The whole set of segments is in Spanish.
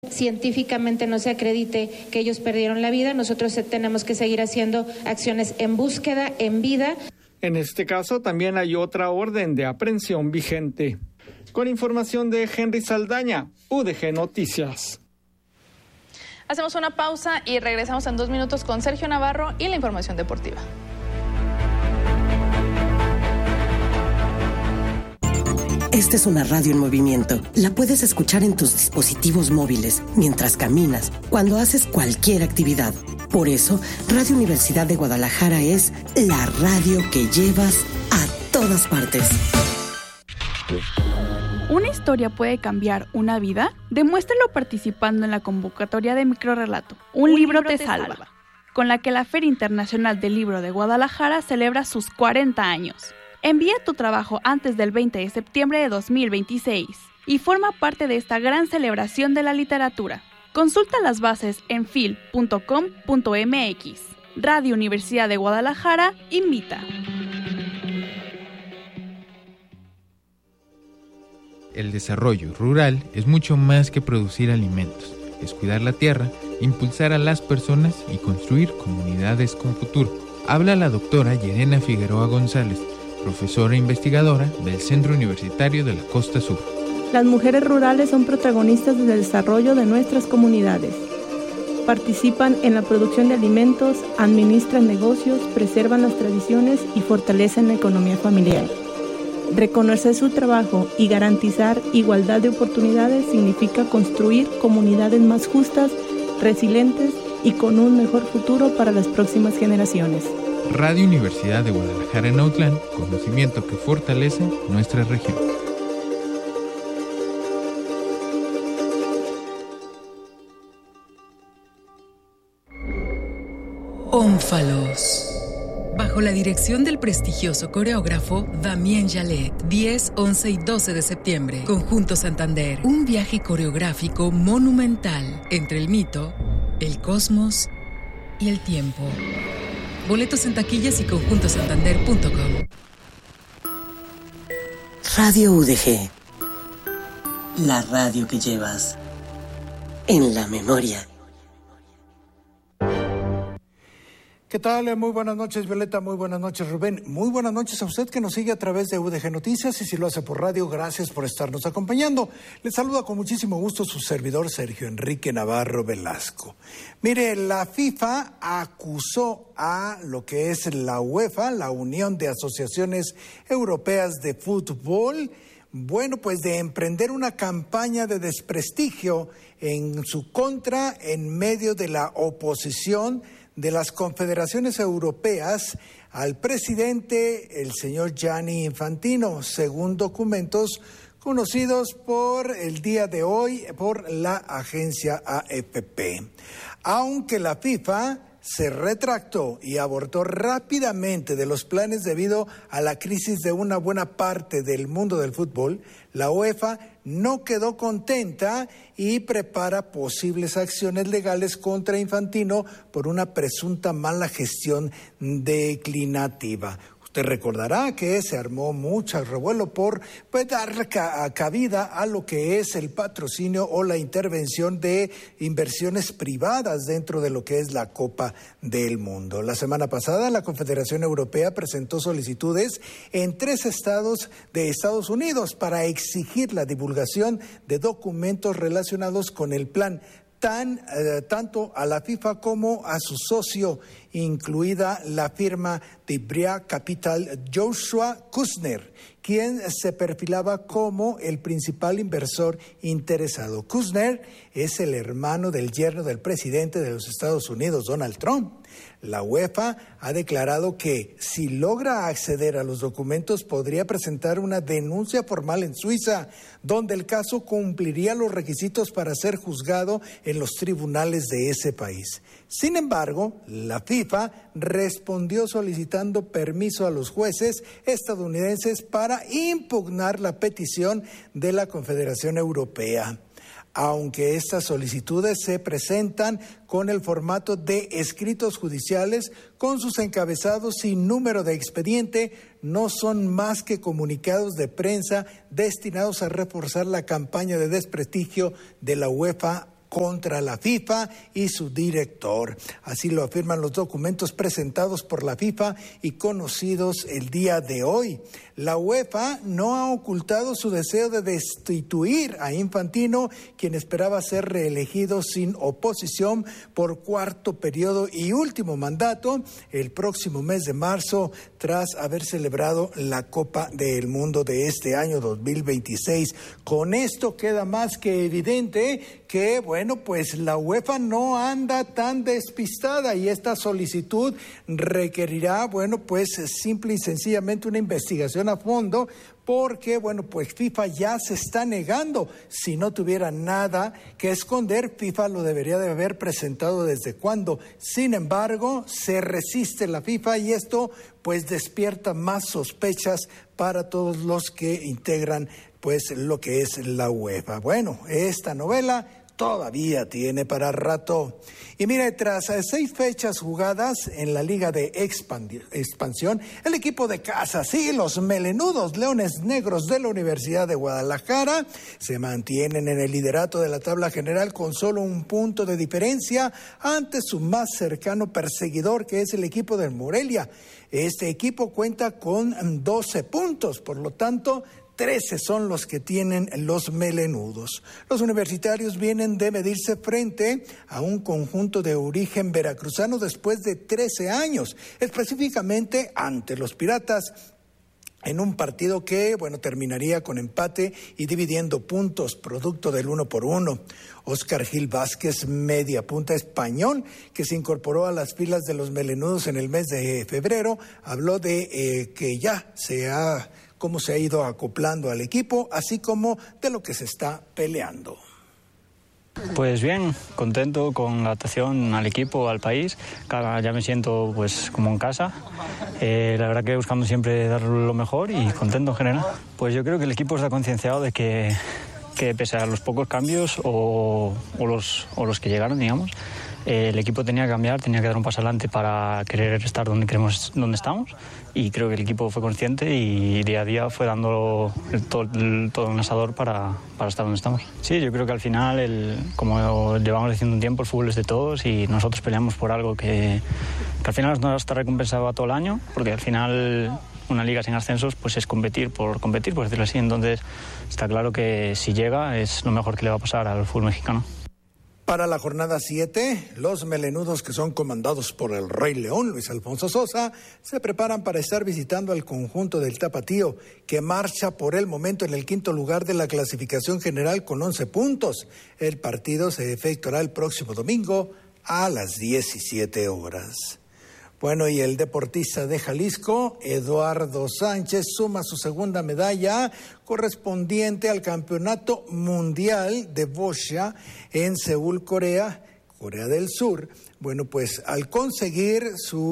científicamente no se acredite que ellos perdieron la vida, nosotros tenemos que seguir haciendo acciones en búsqueda, en vida. En este caso también hay otra orden de aprehensión vigente. Con información de Henry Saldaña, UDG Noticias. Hacemos una pausa y regresamos en 2 minutos con Sergio Navarro y la información deportiva. Esta es una radio en movimiento. La puedes escuchar en tus dispositivos móviles, mientras caminas, cuando haces cualquier actividad. Por eso, Radio Universidad de Guadalajara es la radio que llevas a todas partes. ¿Una historia puede cambiar una vida? Demuéstralo participando en la convocatoria de Microrrelato. Un libro te salva, con la que la Feria Internacional del Libro de Guadalajara celebra sus 40 años. Envía tu trabajo antes del 20 de septiembre de 2026 y forma parte de esta gran celebración de la literatura. Consulta las bases en fil.com.mx. Radio Universidad de Guadalajara invita. El desarrollo rural es mucho más que producir alimentos. Es cuidar la tierra, impulsar a las personas y construir comunidades con futuro. Habla la doctora Yerena Figueroa González, profesora e investigadora del Centro Universitario de la Costa Sur. Las mujeres rurales son protagonistas del desarrollo de nuestras comunidades. Participan en la producción de alimentos, administran negocios, preservan las tradiciones y fortalecen la economía familiar. Reconocer su trabajo y garantizar igualdad de oportunidades significa construir comunidades más justas, resilientes y con un mejor futuro para las próximas generaciones. Radio Universidad de Guadalajara en Autlán, conocimiento que fortalece nuestra región. Ónfalos. Bajo la dirección del prestigioso coreógrafo Damien Jallet, 10, 11 y 12 de septiembre, Conjunto Santander. Un viaje coreográfico monumental entre el mito, el cosmos y el tiempo. Boletos en taquillas y conjuntosantander.com. Radio UDG. La radio que llevas en la memoria. ¿Qué tal? Muy buenas noches, Violeta. Muy buenas noches, Rubén. Muy buenas noches a usted que nos sigue a través de UDG Noticias y si lo hace por radio, gracias por estarnos acompañando. Le saluda con muchísimo gusto su servidor Sergio Enrique Navarro Velasco. Mire, la FIFA acusó a lo que es la UEFA, la Unión de Asociaciones Europeas de Fútbol, pues de emprender una campaña de desprestigio en su contra en medio de la oposición de las confederaciones europeas al presidente, el señor Gianni Infantino, según documentos conocidos por el día de hoy por la agencia AFP. Aunque la FIFA se retractó y abortó rápidamente de los planes debido a la crisis de una buena parte del mundo del fútbol, la UEFA no quedó contenta y prepara posibles acciones legales contra Infantino por una presunta mala gestión declinativa. Usted recordará que se armó mucho revuelo por dar cabida a lo que es el patrocinio o la intervención de inversiones privadas dentro de lo que es la Copa del Mundo. La semana pasada, la Confederación Europea presentó solicitudes en 3 estados de Estados Unidos para exigir la divulgación de documentos relacionados con el plan tanto a la FIFA como a su socio, incluida la firma de Bria Capital, Joshua Kushner, quien se perfilaba como el principal inversor interesado. Kushner es el hermano del yerno del presidente de los Estados Unidos, Donald Trump. La UEFA ha declarado que si logra acceder a los documentos podría presentar una denuncia formal en Suiza, donde el caso cumpliría los requisitos para ser juzgado en los tribunales de ese país. Sin embargo, la FIFA respondió solicitando permiso a los jueces estadounidenses para impugnar la petición de la Confederación Europea. Aunque estas solicitudes se presentan con el formato de escritos judiciales, con sus encabezados y número de expediente, no son más que comunicados de prensa destinados a reforzar la campaña de desprestigio de la UEFA contra la FIFA y su director. Así lo afirman los documentos presentados por la FIFA y conocidos el día de hoy. La UEFA no ha ocultado su deseo de destituir a Infantino, quien esperaba ser reelegido sin oposición por cuarto periodo y último mandato el próximo mes de marzo, tras haber celebrado la Copa del Mundo de este año 2026. Con esto queda más que evidente que, bueno, pues la UEFA no anda tan despistada y esta solicitud requerirá, bueno, pues simple y sencillamente una investigación a fondo, porque, bueno, pues FIFA ya se está negando. Si no tuviera nada que esconder, FIFA lo debería de haber presentado desde cuándo. Sin embargo, se resiste la FIFA y esto pues despierta más sospechas para todos los que integran pues lo que es la UEFA. Bueno, esta novela todavía tiene para rato. Y mire, tras 6 fechas jugadas en la Liga de Expansión, el equipo de casa, sí, los melenudos Leones Negros de la Universidad de Guadalajara, se mantienen en el liderato de la tabla general con solo 1 punto de diferencia ante su más cercano perseguidor, que es el equipo de Morelia. Este equipo cuenta con 12 puntos, por lo tanto, 13 son los que tienen los melenudos. Los universitarios vienen de medirse frente a un conjunto de origen veracruzano después de 13 años, específicamente ante los Piratas, en un partido que, bueno, terminaría con empate y dividiendo puntos, producto del 1-1. Óscar Gil Vázquez, media punta español, que se incorporó a las filas de los melenudos en el mes de febrero, habló de que ya cómo se ha ido acoplando al equipo, así como de lo que se está peleando. Pues bien, contento con la adaptación al equipo, al país. Ya me siento pues como en casa. La verdad que buscando siempre dar lo mejor y contento en general. Pues yo creo que el equipo está concienciado de que pese a los pocos cambios o los que llegaron, digamos, el equipo tenía que cambiar, tenía que dar un paso adelante para querer estar donde estamos, y creo que el equipo fue consciente y día a día fue dando todo un asador para estar donde estamos. Sí, yo creo que al final, como llevamos diciendo un tiempo, el fútbol es de todos y nosotros peleamos por algo que al final nos está recompensado todo el año, porque al final una liga sin ascensos pues es competir, por decirlo así. Entonces está claro que si llega es lo mejor que le va a pasar al fútbol mexicano. Para la jornada 7, los melenudos, que son comandados por el Rey León, Luis Alfonso Sosa, se preparan para estar visitando al conjunto del Tapatío, que marcha por el momento en el 5º lugar de la clasificación general con 11 puntos. El partido se efectuará el próximo domingo a las 17 horas. Bueno, y el deportista de Jalisco, Eduardo Sánchez, suma su segunda medalla correspondiente al Campeonato Mundial de Boccia en Seúl, Corea del Sur. Bueno, pues al conseguir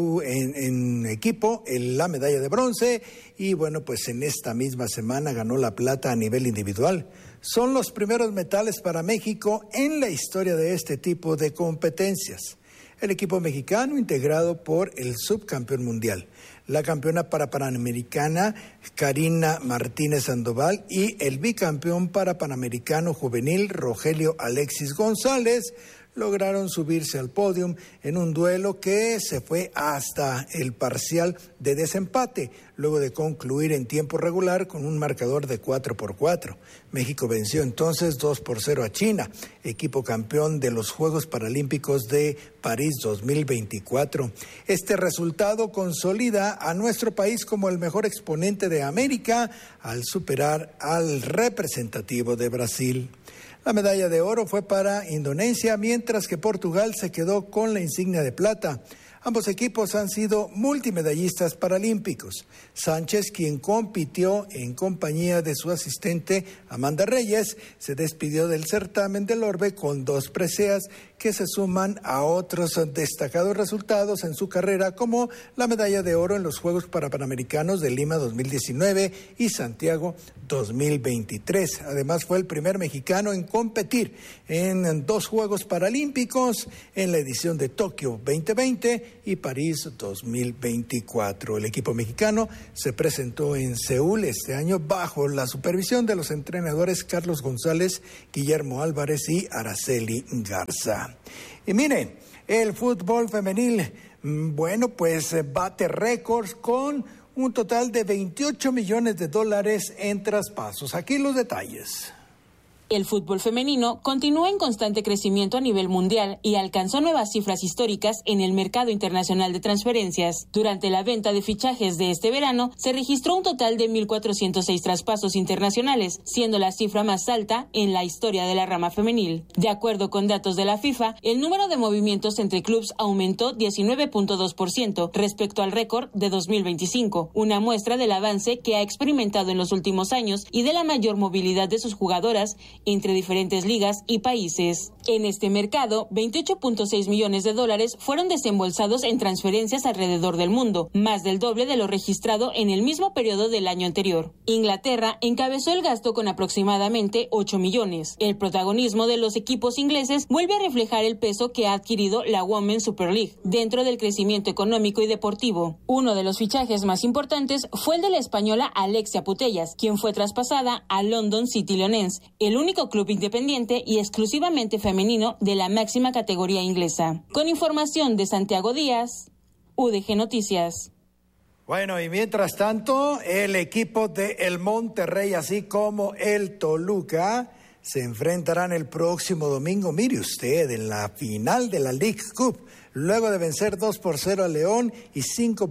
en equipo la medalla de bronce, y bueno, pues en esta misma semana ganó la plata a nivel individual. Son los primeros metales para México en la historia de este tipo de competencias. El equipo mexicano, integrado por el subcampeón mundial, la campeona panamericana Karina Martínez Sandoval y el bicampeón panamericano juvenil Rogelio Alexis González, lograron subirse al podio en un duelo que se fue hasta el parcial de desempate, luego de concluir en tiempo regular con un marcador de 4-4. México venció entonces 2-0 a China, equipo campeón de los Juegos Paralímpicos de París 2024. Este resultado consolida a nuestro país como el mejor exponente de América al superar al representativo de Brasil. La medalla de oro fue para Indonesia, mientras que Portugal se quedó con la insignia de plata. Ambos equipos han sido multimedallistas paralímpicos. Sánchez, quien compitió en compañía de su asistente Amanda Reyes, se despidió del certamen del orbe con 2 preseas que se suman a otros destacados resultados en su carrera, como la medalla de oro en los Juegos Panamericanos de Lima 2019 y Santiago 2023. Además, fue el primer mexicano en competir en 2 Juegos Paralímpicos, en la edición de Tokio 2020 y París 2024. El equipo mexicano se presentó en Seúl este año bajo la supervisión de los entrenadores Carlos González, Guillermo Álvarez y Araceli Garza. Y mire, el fútbol femenil, bueno, pues bate récords con un total de $28 millones en traspasos. Aquí los detalles. El fútbol femenino continúa en constante crecimiento a nivel mundial y alcanzó nuevas cifras históricas en el mercado internacional de transferencias. Durante la venta de fichajes de este verano, se registró un total de 1,406 traspasos internacionales, siendo la cifra más alta en la historia de la rama femenil. De acuerdo con datos de la FIFA, el número de movimientos entre clubes aumentó 19.2% respecto al récord de 2025, una muestra del avance que ha experimentado en los últimos años y de la mayor movilidad de sus jugadoras entre diferentes ligas y países. En este mercado, $28.6 millones fueron desembolsados en transferencias alrededor del mundo, más del doble de lo registrado en el mismo periodo del año anterior. Inglaterra encabezó el gasto con aproximadamente 8 millones. El protagonismo de los equipos ingleses vuelve a reflejar el peso que ha adquirido la Women's Super League dentro del crecimiento económico y deportivo. Uno de los fichajes más importantes fue el de la española Alexia Putellas, quien fue traspasada a London City Leoness, el único club independiente y exclusivamente femenino de la máxima categoría inglesa. Con información de Santiago Díaz, UDG Noticias. Bueno, y mientras tanto, el equipo de el Monterrey, así como el Toluca, se enfrentarán el próximo domingo, mire usted, en la final de la League Cup, luego de vencer 2-0 al León y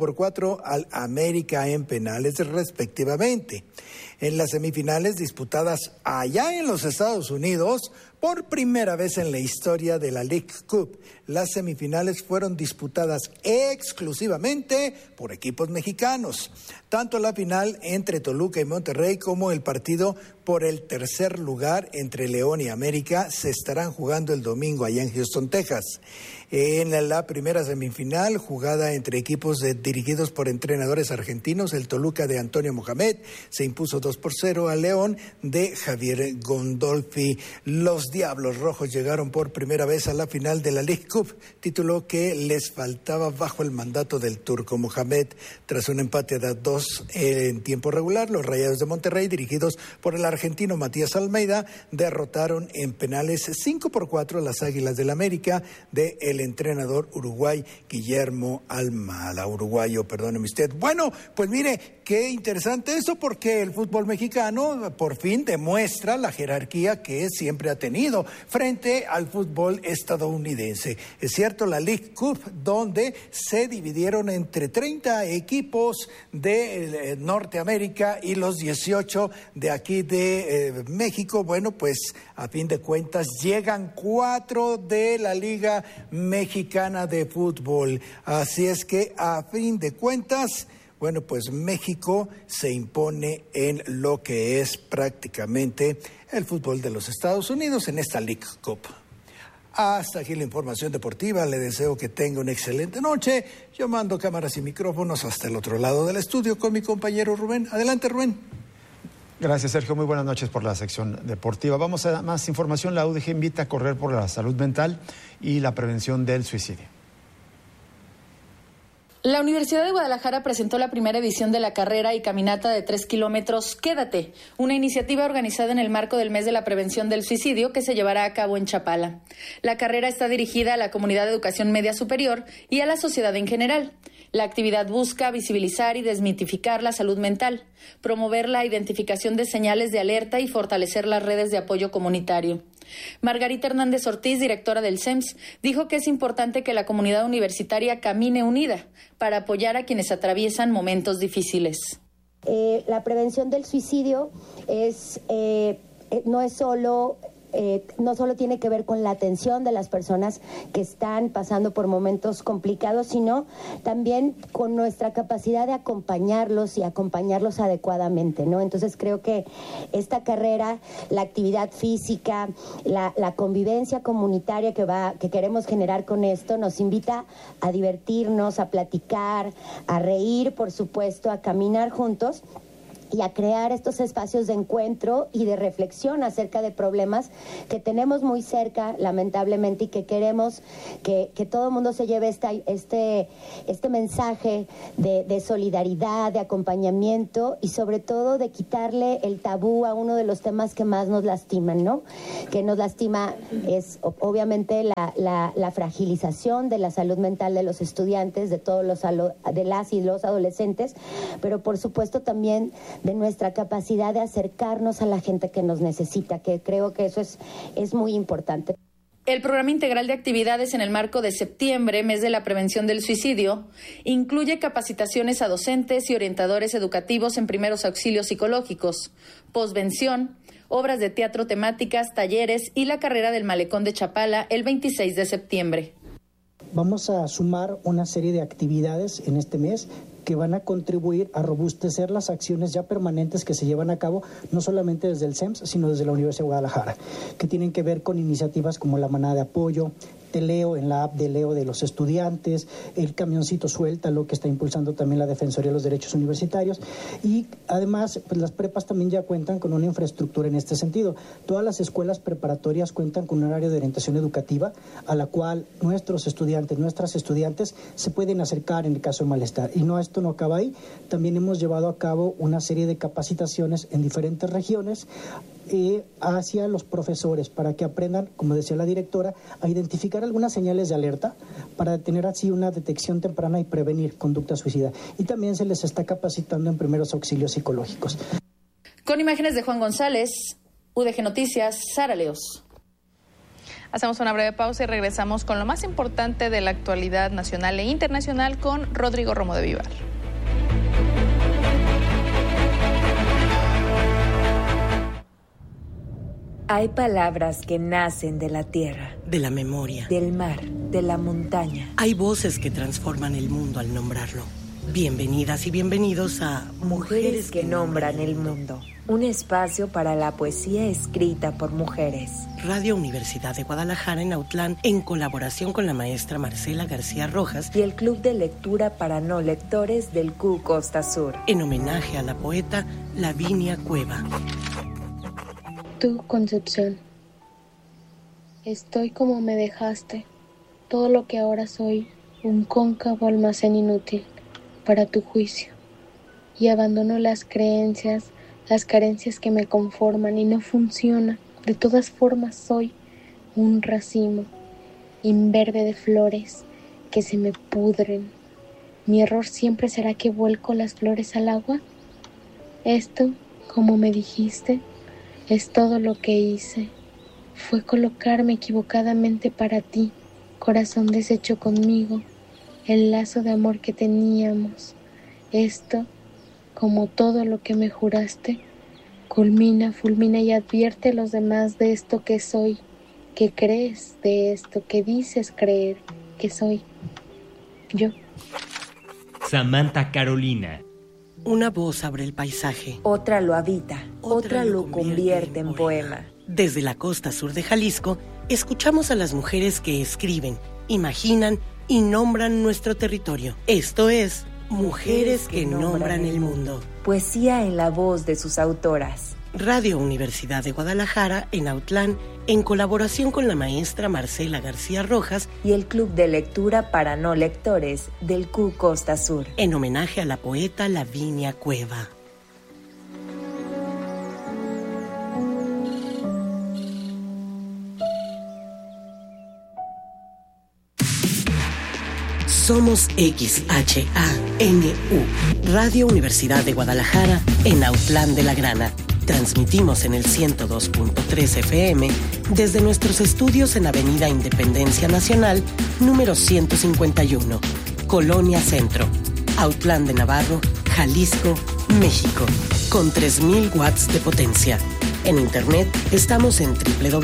5-4 al América en penales respectivamente. En las semifinales disputadas allá en los Estados Unidos, por primera vez en la historia de la League Cup, las semifinales fueron disputadas exclusivamente por equipos mexicanos. Tanto la final entre Toluca y Monterrey como el partido por el tercer lugar entre León y América se estarán jugando el domingo allá en Houston, Texas. En la primera semifinal, jugada entre equipos dirigidos por entrenadores argentinos, el Toluca de Antonio Mohamed se impuso 2-0 al León de Javier Gondolfi. Los Diablos Rojos llegaron por primera vez a la final de la League Cup, título que les faltaba bajo el mandato del turco Mohamed. Tras un empate a 2 en tiempo regular, los Rayados de Monterrey, dirigidos por el argentino Matías Almeida, derrotaron en penales 5-4 a las Águilas del América de el entrenador uruguayo Guillermo Almada. Perdóneme usted. Bueno, pues mire, qué interesante eso, porque el fútbol mexicano por fin demuestra la jerarquía que siempre ha tenido frente al fútbol estadounidense. Es cierto, la League Cup, donde se dividieron entre 30 equipos de Norteamérica y los 18 de aquí de México, bueno, pues a fin de cuentas llegan 4 de la Liga Mexicana de Fútbol. Así es que a fin de cuentas, bueno, pues México se impone en lo que es prácticamente el fútbol de los Estados Unidos en esta League Cup. Hasta aquí la información deportiva. Le deseo que tenga una excelente noche. Yo mando cámaras y micrófonos hasta el otro lado del estudio con mi compañero Rubén. Adelante, Rubén. Gracias, Sergio. Muy buenas noches por la sección deportiva. Vamos a más información. La UDG invita a correr por la salud mental y la prevención del suicidio. La Universidad de Guadalajara presentó la primera edición de la carrera y caminata de 3 kilómetros Quédate, una iniciativa organizada en el marco del mes de la prevención del suicidio que se llevará a cabo en Chapala. La carrera está dirigida a la comunidad de educación media superior y a la sociedad en general. La actividad busca visibilizar y desmitificar la salud mental, promover la identificación de señales de alerta y fortalecer las redes de apoyo comunitario. Margarita Hernández Ortiz, directora del CEMS, dijo que es importante que la comunidad universitaria camine unida para apoyar a quienes atraviesan momentos difíciles. La prevención del suicidio no solo tiene que ver con la atención de las personas que están pasando por momentos complicados, sino también con nuestra capacidad de acompañarlos y acompañarlos adecuadamente, ¿no? Entonces creo que esta carrera, la actividad física, la convivencia comunitaria que queremos generar con esto, nos invita a divertirnos, a platicar, a reír, por supuesto, a caminar juntos. y a crear estos espacios de encuentro y de reflexión acerca de problemas que tenemos muy cerca, lamentablemente, y que queremos que todo el mundo se lleve este mensaje de solidaridad, de acompañamiento y sobre todo de quitarle el tabú a uno de los temas que más nos lastiman, ¿no? Que nos lastima es obviamente la fragilización de la salud mental de los estudiantes, de las y los adolescentes, pero por supuesto también de nuestra capacidad de acercarnos a la gente que nos necesita, que creo que eso es muy importante. El programa integral de actividades en el marco de septiembre, mes de la prevención del suicidio, incluye capacitaciones a docentes y orientadores educativos en primeros auxilios psicológicos, posvención, obras de teatro temáticas, talleres y la carrera del Malecón de Chapala el 26 de septiembre. Vamos a sumar una serie de actividades en este mes que van a contribuir a robustecer las acciones ya permanentes que se llevan a cabo, no solamente desde el CEMS, sino desde la Universidad de Guadalajara, que tienen que ver con iniciativas como la manada de apoyo, Te Leo en la app de Leo de los estudiantes, el camioncito Suéltalo, que está impulsando también la Defensoría de los Derechos Universitarios, y además pues las prepas también ya cuentan con una infraestructura en este sentido. Todas las escuelas preparatorias cuentan con un área de orientación educativa a la cual nuestras estudiantes se pueden acercar en el caso de malestar. Y esto no acaba ahí, también hemos llevado a cabo una serie de capacitaciones en diferentes regiones hacia los profesores para que aprendan, como decía la directora, a identificar algunas señales de alerta para tener así una detección temprana y prevenir conducta suicida. Y también se les está capacitando en primeros auxilios psicológicos. Con imágenes de Juan González, UDG Noticias, Sara Leos. Hacemos una breve pausa y regresamos con lo más importante de la actualidad nacional e internacional con Rodrigo Romo de Vivar. Hay palabras que nacen de la tierra, de la memoria, del mar, de la montaña. Hay voces que transforman el mundo al nombrarlo. Bienvenidas y bienvenidos a Mujeres que nombran el mundo. Un espacio para la poesía escrita por mujeres. Radio Universidad de Guadalajara en Autlán, en colaboración con la maestra Marcela García Rojas y el Club de Lectura para No Lectores del CU Costa Sur. En homenaje a la poeta Lavinia Cueva. Tú, Concepción, estoy como me dejaste, todo lo que ahora soy, un cóncavo almacén inútil para tu juicio, y abandono las creencias, las carencias que me conforman y no funciona, de todas formas soy un racimo imberbe de flores que se me pudren. ¿Mi error siempre será que vuelco las flores al agua? Esto, como me dijiste, es todo lo que hice. Fue colocarme equivocadamente para ti, corazón deshecho conmigo, el lazo de amor que teníamos. Esto, como todo lo que me juraste, culmina, fulmina y advierte a los demás de esto que soy, que crees, de esto que dices creer que soy. Yo. Samantha Carolina. Una voz abre el paisaje. Otra lo habita, otra lo convierte en poema. Desde la costa sur de Jalisco, escuchamos a las mujeres que escriben, imaginan y nombran nuestro territorio. Esto es Mujeres que nombran el mundo. Poesía en la voz de sus autoras. Radio Universidad de Guadalajara en Autlán, en colaboración con la maestra Marcela García Rojas y el Club de Lectura para No Lectores del CU Costa Sur. En homenaje a la poeta Lavinia Cueva. Somos XHANU, Radio Universidad de Guadalajara en Autlán de la Grana. Transmitimos en el 102.3 FM desde nuestros estudios en Avenida Independencia Nacional, número 151, Colonia Centro, Autlán de Navarro, Jalisco, México, con 3,000 watts de potencia. En internet estamos en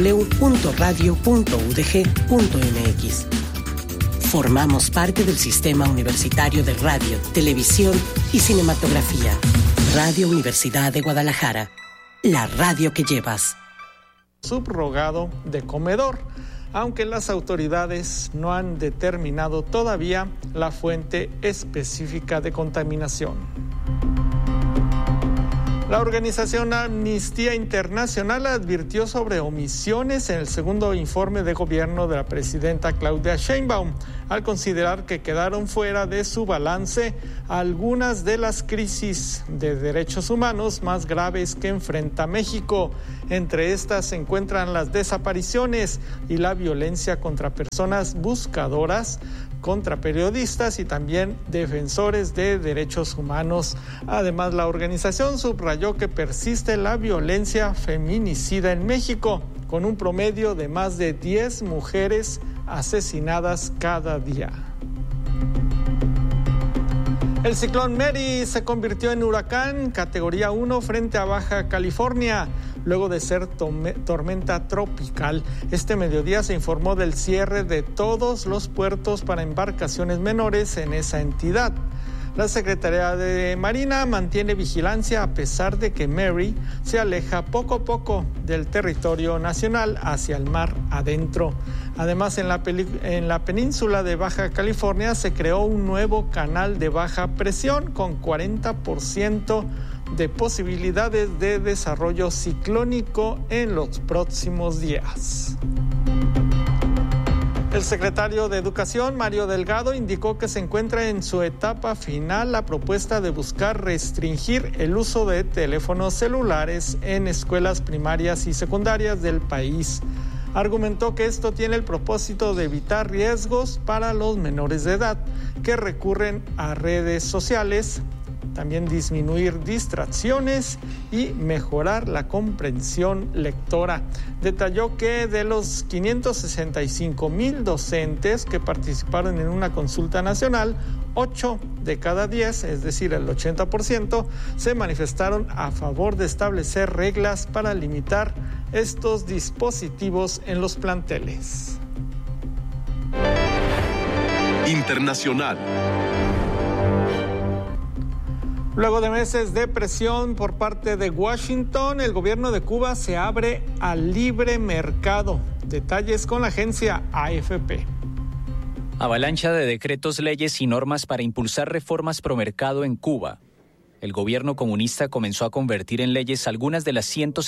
www.radio.udg.mx. Formamos parte del Sistema Universitario de Radio, Televisión y Cinematografía. Radio Universidad de Guadalajara. La radio que llevas. Subrogado de comedor, aunque las autoridades no han determinado todavía la fuente específica de contaminación. La organización Amnistía Internacional advirtió sobre omisiones en el segundo informe de gobierno de la presidenta Claudia Sheinbaum, al considerar que quedaron fuera de su balance algunas de las crisis de derechos humanos más graves que enfrenta México. Entre estas se encuentran las desapariciones y la violencia contra personas buscadoras, contra periodistas y también defensores de derechos humanos. Además, la organización subrayó que persiste la violencia feminicida en México, con un promedio de más de 10 mujeres asesinadas cada día. El ciclón Mary se convirtió en huracán categoría 1 frente a Baja California, luego de ser tormenta tropical. Este mediodía se informó del cierre de todos los puertos para embarcaciones menores en esa entidad. La Secretaría de Marina mantiene vigilancia a pesar de que Mary se aleja poco a poco del territorio nacional hacia el mar adentro. Además, en la península de Baja California se creó un nuevo canal de baja presión con 40% de posibilidades de desarrollo ciclónico en los próximos días. El secretario de Educación, Mario Delgado, indicó que se encuentra en su etapa final la propuesta de buscar restringir el uso de teléfonos celulares en escuelas primarias y secundarias del país. Argumentó que esto tiene el propósito de evitar riesgos para los menores de edad que recurren a redes sociales, también disminuir distracciones y mejorar la comprensión lectora. Detalló que de los 565,000 docentes que participaron en una consulta nacional, 8 de cada 10, es decir, el 80%, se manifestaron a favor de establecer reglas para limitar estos dispositivos en los planteles. Internacional. Luego de meses de presión por parte de Washington, el gobierno de Cuba se abre al libre mercado. Detalles con la agencia AFP. Avalancha de decretos, leyes y normas para impulsar reformas pro mercado en Cuba. El gobierno comunista comenzó a convertir en leyes algunas de las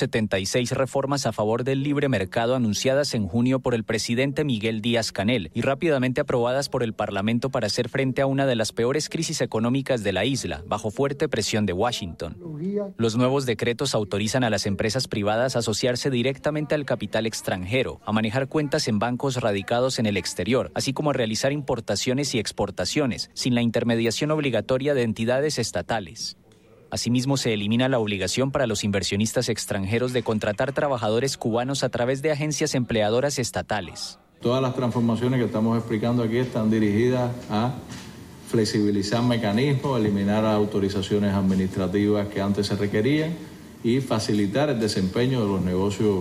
176 reformas a favor del libre mercado anunciadas en junio por el presidente Miguel Díaz-Canel y rápidamente aprobadas por el Parlamento para hacer frente a una de las peores crisis económicas de la isla, bajo fuerte presión de Washington. Los nuevos decretos autorizan a las empresas privadas a asociarse directamente al capital extranjero, a manejar cuentas en bancos radicados en el exterior, así como a realizar importaciones y exportaciones, sin la intermediación obligatoria de entidades estatales. Asimismo, se elimina la obligación para los inversionistas extranjeros de contratar trabajadores cubanos a través de agencias empleadoras estatales. Todas las transformaciones que estamos explicando aquí están dirigidas a flexibilizar mecanismos, eliminar las autorizaciones administrativas que antes se requerían y facilitar el desempeño de los negocios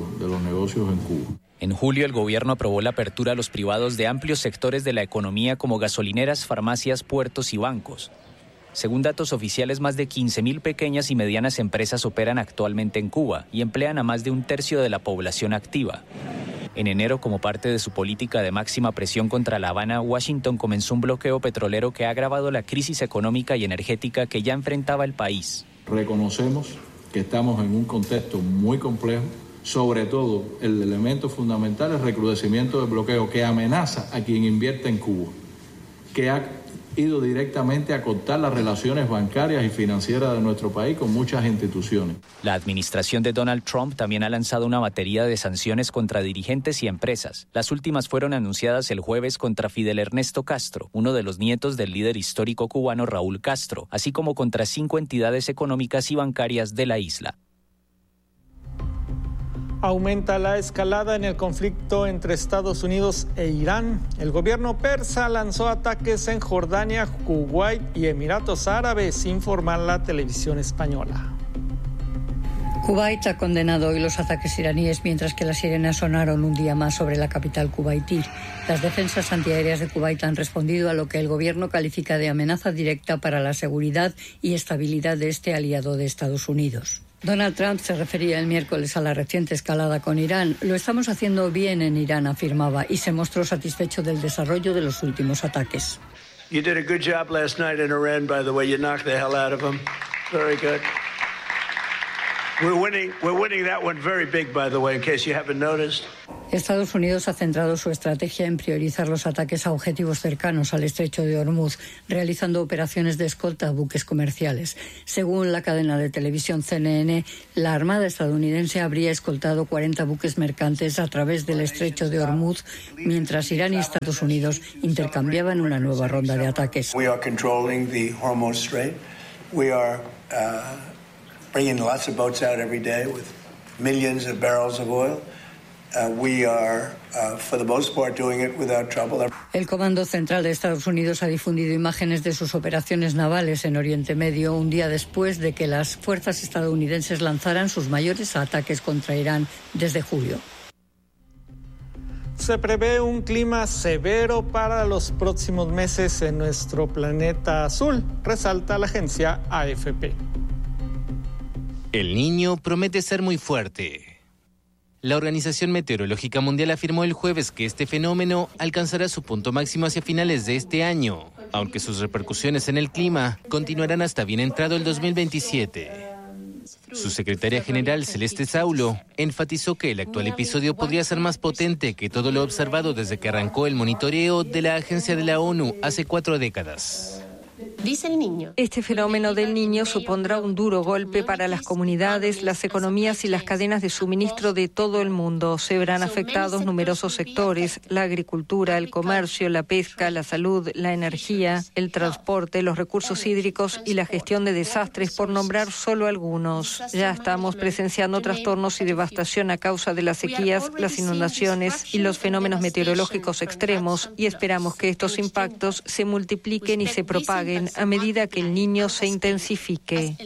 en Cuba. En julio, el gobierno aprobó la apertura a los privados de amplios sectores de la economía como gasolineras, farmacias, puertos y bancos. Según datos oficiales, más de 15,000 pequeñas y medianas empresas operan actualmente en Cuba y emplean a más de un tercio de la población activa. En enero, como parte de su política de máxima presión contra La Habana, Washington comenzó un bloqueo petrolero que ha agravado la crisis económica y energética que ya enfrentaba el país. Reconocemos que estamos en un contexto muy complejo, sobre todo el elemento fundamental, el recrudecimiento del bloqueo que amenaza a quien invierte en Cuba, que ha ido directamente a cortar las relaciones bancarias y financieras de nuestro país con muchas instituciones. La administración de Donald Trump también ha lanzado una batería de sanciones contra dirigentes y empresas. Las últimas fueron anunciadas el jueves contra Fidel Ernesto Castro, uno de los nietos del líder histórico cubano Raúl Castro, así como contra 5 entidades económicas y bancarias de la isla. Aumenta la escalada en el conflicto entre Estados Unidos e Irán. El gobierno persa lanzó ataques en Jordania, Kuwait y Emiratos Árabes, informa la televisión española. Kuwait ha condenado hoy los ataques iraníes mientras que las sirenas sonaron un día más sobre la capital kuwaití. Las defensas antiaéreas de Kuwait han respondido a lo que el gobierno califica de amenaza directa para la seguridad y estabilidad de este aliado de Estados Unidos. Donald Trump se refería el miércoles a la reciente escalada con Irán. Lo estamos haciendo bien en Irán, afirmaba, y se mostró satisfecho del desarrollo de los últimos ataques. You did a good job last night in Iran, by the way. You knocked the hell out of them. Very good. We're winning that one very big, by the way, in case you haven't noticed. Estados Unidos ha centrado su estrategia en priorizar los ataques a objetivos cercanos al estrecho de Hormuz, realizando operaciones de escolta a buques comerciales. Según la cadena de televisión CNN, la Armada estadounidense habría escoltado 40 buques mercantes a través del estrecho de Hormuz, mientras Irán y Estados Unidos intercambiaban una nueva ronda de ataques. We are controlling the Hormuz Strait. We are bringing lots of boats out every day with millions of barrels of oil. We are, for the most part, doing it without trouble. El Comando Central de Estados Unidos ha difundido imágenes de sus operaciones navales en Oriente Medio un día después de que las fuerzas estadounidenses lanzaran sus mayores ataques contra Irán desde julio. Se prevé un clima severo para los próximos meses en nuestro planeta azul, resalta la agencia AFP. El Niño promete ser muy fuerte. La Organización Meteorológica Mundial afirmó el jueves que este fenómeno alcanzará su punto máximo hacia finales de este año, aunque sus repercusiones en el clima continuarán hasta bien entrado el 2027. Su secretaria general, Celeste Saulo, enfatizó que el actual episodio podría ser más potente que todo lo observado desde que arrancó el monitoreo de la Agencia de la ONU hace 4 décadas. Dice el Niño. Este fenómeno del Niño supondrá un duro golpe para las comunidades, las economías y las cadenas de suministro de todo el mundo. Se verán afectados numerosos sectores: la agricultura, el comercio, la pesca, la salud, la energía, el transporte, los recursos hídricos y la gestión de desastres, por nombrar solo algunos. Ya estamos presenciando trastornos y devastación a causa de las sequías, las inundaciones y los fenómenos meteorológicos extremos, y esperamos que estos impactos se multipliquen y se propaguen a medida que el Niño se intensifique.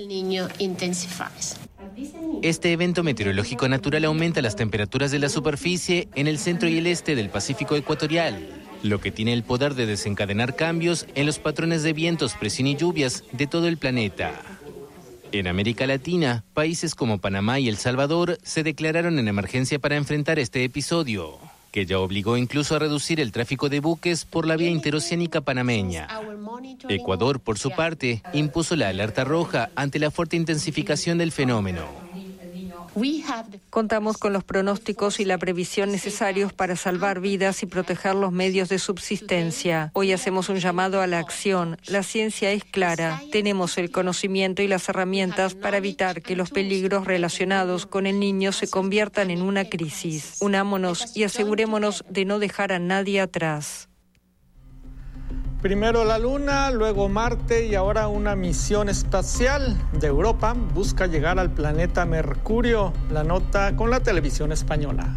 Este evento meteorológico natural aumenta las temperaturas de la superficie en el centro y el este del Pacífico ecuatorial, lo que tiene el poder de desencadenar cambios en los patrones de vientos, presión y lluvias de todo el planeta. En América Latina, países como Panamá y El Salvador se declararon en emergencia para enfrentar este episodio, que ya obligó incluso a reducir el tráfico de buques por la vía interoceánica panameña. Ecuador, por su parte, impuso la alerta roja ante la fuerte intensificación del fenómeno. Contamos con los pronósticos y la previsión necesarios para salvar vidas y proteger los medios de subsistencia. Hoy hacemos un llamado a la acción. La ciencia es clara. Tenemos el conocimiento y las herramientas para evitar que los peligros relacionados con el Niño se conviertan en una crisis. Unámonos y asegurémonos de no dejar a nadie atrás. Primero la Luna, luego Marte y ahora una misión espacial de Europa busca llegar al planeta Mercurio. La nota con la televisión española.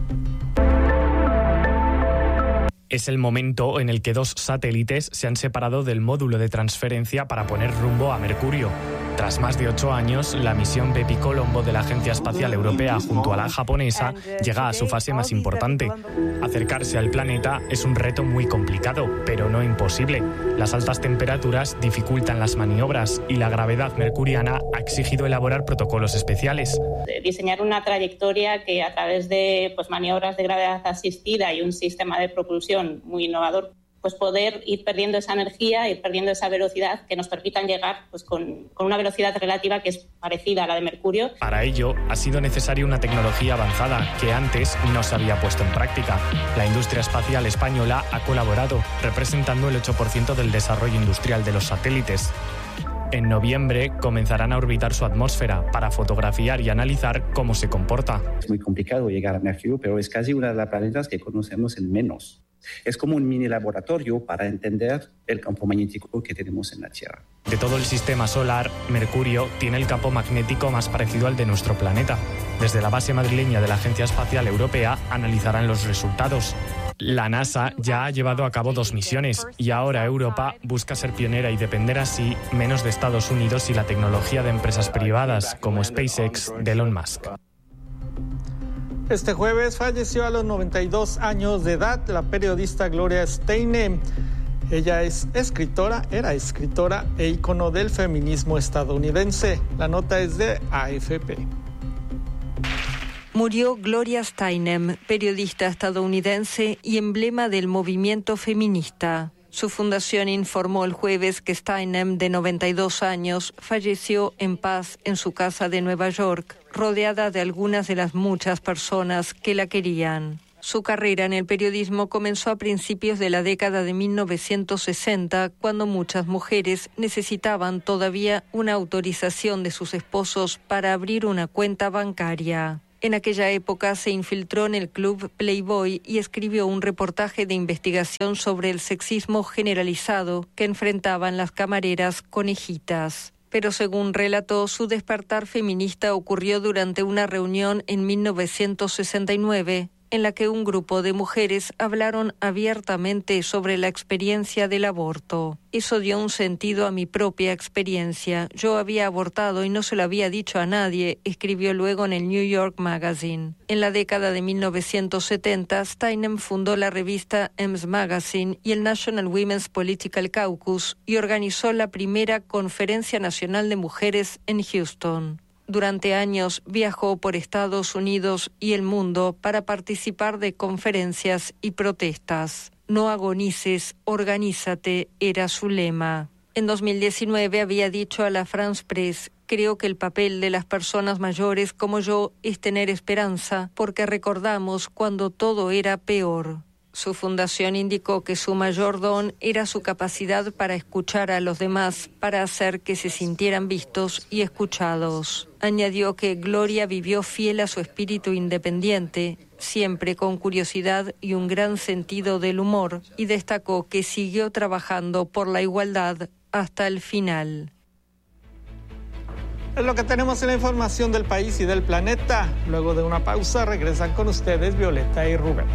Es el momento en el que 2 satélites se han separado del módulo de transferencia para poner rumbo a Mercurio. Tras más de 8 años, la misión Bepi Colombo de la Agencia Espacial Europea junto a la japonesa llega a su fase más importante. Acercarse al planeta es un reto muy complicado, pero no imposible. Las altas temperaturas dificultan las maniobras y la gravedad mercuriana ha exigido elaborar protocolos especiales. Diseñar una trayectoria que a través de maniobras de gravedad asistida y un sistema de propulsión muy innovador, poder ir perdiendo esa energía, ir perdiendo esa velocidad que nos permitan llegar con una velocidad relativa que es parecida a la de Mercurio. Para ello ha sido necesaria una tecnología avanzada que antes no se había puesto en práctica. La industria espacial española ha colaborado, representando el 8% del desarrollo industrial de los satélites. En noviembre comenzarán a orbitar su atmósfera para fotografiar y analizar cómo se comporta. Es muy complicado llegar a Mercurio, pero es casi una de las planetas que conocemos en menos. Es como un mini laboratorio para entender el campo magnético que tenemos en la Tierra. De todo el sistema solar, Mercurio tiene el campo magnético más parecido al de nuestro planeta. Desde la base madrileña de la Agencia Espacial Europea analizarán los resultados. La NASA ya ha llevado a cabo 2 misiones y ahora Europa busca ser pionera y depender así menos de Estados Unidos y la tecnología de empresas privadas como SpaceX de Elon Musk. Este jueves falleció a los 92 años de edad la periodista Gloria Steinem. Ella era escritora e ícono del feminismo estadounidense. La nota es de AFP. Murió Gloria Steinem, periodista estadounidense y emblema del movimiento feminista. Su fundación informó el jueves que Steinem, de 92 años, falleció en paz en su casa de Nueva York, rodeada de algunas de las muchas personas que la querían. Su carrera en el periodismo comenzó a principios de la década de 1960, cuando muchas mujeres necesitaban todavía una autorización de sus esposos para abrir una cuenta bancaria. En aquella época se infiltró en el club Playboy y escribió un reportaje de investigación sobre el sexismo generalizado que enfrentaban las camareras conejitas. Pero según relató, su despertar feminista ocurrió durante una reunión en 1969, en la que un grupo de mujeres hablaron abiertamente sobre la experiencia del aborto. Eso dio un sentido a mi propia experiencia. Yo había abortado y no se lo había dicho a nadie, escribió luego en el New York Magazine. En la década de 1970, Steinem fundó la revista Ems Magazine y el National Women's Political Caucus y organizó la primera Conferencia Nacional de Mujeres en Houston. Durante años viajó por Estados Unidos y el mundo para participar de conferencias y protestas. No agonices, organízate, era su lema. En 2019 había dicho a la France Press: creo que el papel de las personas mayores como yo es tener esperanza, porque recordamos cuando todo era peor. Su fundación indicó que su mayor don era su capacidad para escuchar a los demás, para hacer que se sintieran vistos y escuchados. Añadió que Gloria vivió fiel a su espíritu independiente, siempre con curiosidad y un gran sentido del humor, y destacó que siguió trabajando por la igualdad hasta el final. Es lo que tenemos en la información del país y del planeta. Luego de una pausa regresan con ustedes Violeta y Rubén.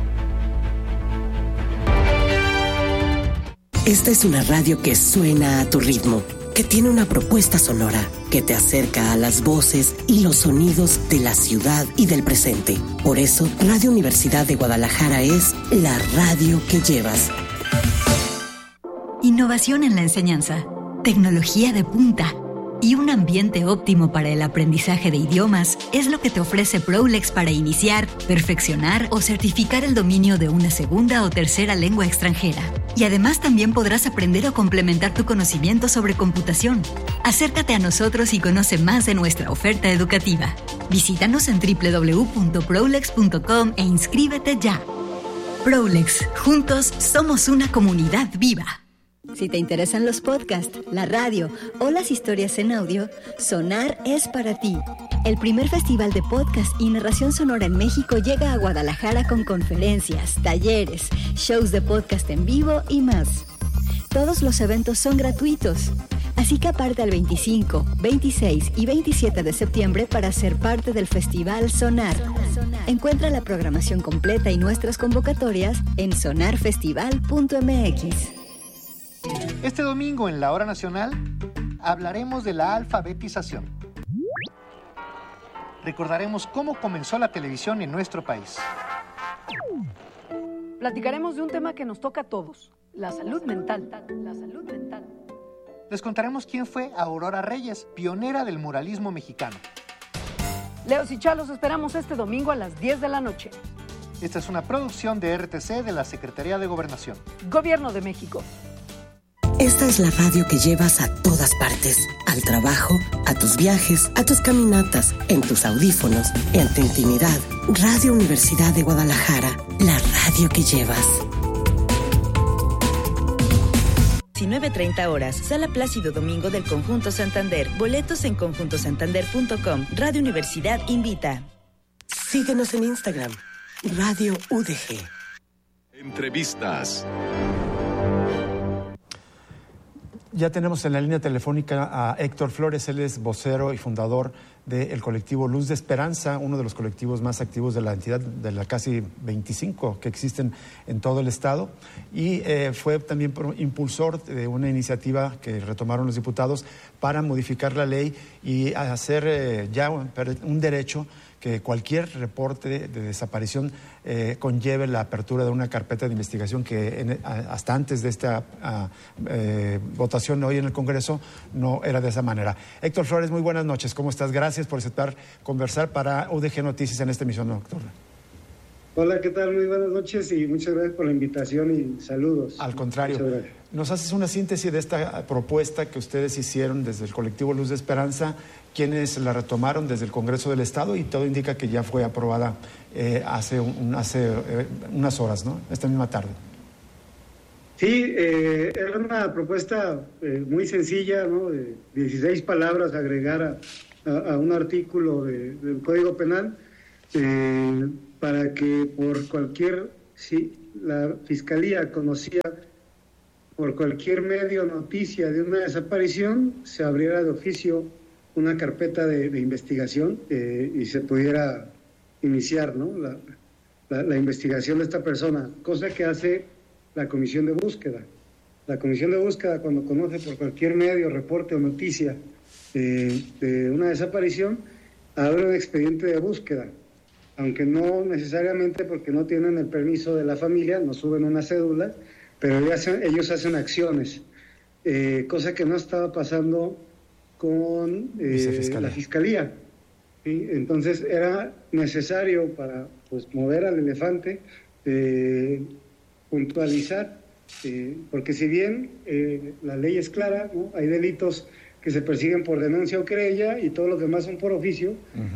Esta es una radio que suena a tu ritmo, que tiene una propuesta sonora, que te acerca a las voces y los sonidos de la ciudad y del presente. Por eso, Radio Universidad de Guadalajara es la radio que llevas. Innovación en la enseñanza, tecnología de punta y un ambiente óptimo para el aprendizaje de idiomas es lo que te ofrece Prolex para iniciar, perfeccionar o certificar el dominio de una segunda o tercera lengua extranjera. Y además también podrás aprender o complementar tu conocimiento sobre computación. Acércate a nosotros y conoce más de nuestra oferta educativa. Visítanos en www.prolex.com e inscríbete ya. Prolex, juntos somos una comunidad viva. Si te interesan los podcasts, la radio o las historias en audio, Sonar es para ti. El primer festival de podcast y narración sonora en México llega a Guadalajara con conferencias, talleres, shows de podcast en vivo y más. Todos los eventos son gratuitos, así que aparta el 25, 26 y 27 de septiembre para ser parte del Festival Sonar. Encuentra la programación completa y nuestras convocatorias en sonarfestival.mx. Este domingo en la Hora Nacional hablaremos de la alfabetización. Recordaremos cómo comenzó la televisión en nuestro país. Platicaremos de un tema que nos toca a todos, la salud mental. Les contaremos quién fue Aurora Reyes, pionera del muralismo mexicano. Leos y Chalos esperamos este domingo a las 10 de la noche. Esta es una producción de RTC de la Secretaría de Gobernación. Gobierno de México. Esta es la radio que llevas a todas partes, al trabajo, a tus viajes, a tus caminatas, en tus audífonos, en tu intimidad. Radio Universidad de Guadalajara, la radio que llevas. 19:30 horas, Sala Plácido Domingo del Conjunto Santander. Boletos en conjuntosantander.com. Radio Universidad invita. Síguenos en Instagram, Radio UDG. Entrevistas. Ya tenemos en la línea telefónica a Héctor Flores. Él es vocero y fundador del colectivo Luz de Esperanza, uno de los colectivos más activos de la entidad, de las casi 25 que existen en todo el estado. Y fue también impulsor de una iniciativa que retomaron los diputados para modificar la ley y hacer ya un derecho que cualquier reporte de desaparición conlleve la apertura de una carpeta de investigación que hasta antes de esta votación hoy en el Congreso no era de esa manera. Héctor Flores, muy buenas noches. ¿Cómo estás? Gracias por aceptar conversar para UDG Noticias en esta emisión nocturna. Hola, ¿qué tal? Muy buenas noches y muchas gracias por la invitación y saludos. Al contrario, nos haces una síntesis de esta propuesta que ustedes hicieron desde el colectivo Luz de Esperanza, quienes la retomaron desde el Congreso del Estado y todo indica que ya fue aprobada hace unas horas, ¿no? Esta misma tarde. Sí, era una propuesta muy sencilla, ¿no? De 16 palabras agregar a un artículo del Código Penal para que si la Fiscalía conocía por cualquier medio noticia de una desaparición, se abriera de oficio una carpeta de investigación y se pudiera iniciar, ¿no? la investigación de esta persona, cosa que hace la Comisión de Búsqueda. La Comisión de Búsqueda, cuando conoce por cualquier medio, reporte o noticia de una desaparición, abre un expediente de búsqueda, aunque no necesariamente porque no tienen el permiso de la familia, no suben una cédula, pero ellos hacen acciones, cosa que no estaba pasando con la Fiscalía. ¿Sí? Entonces era necesario para mover al elefante, puntualizar, porque si bien la ley es clara, ¿no? Hay delitos que se persiguen por denuncia o querella y todos los demás son por oficio,